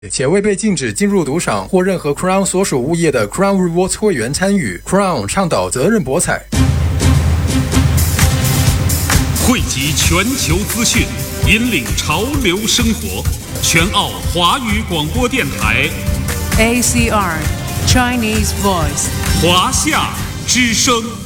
且未被禁止进入赌场或任何 Crown 所属物业的 Crown Rewards 会员参与。Crown 倡导责任博彩， 汇集全球资讯，引领潮流生活。全澳华语广播电台 ACR Chinese Voice 华夏之声。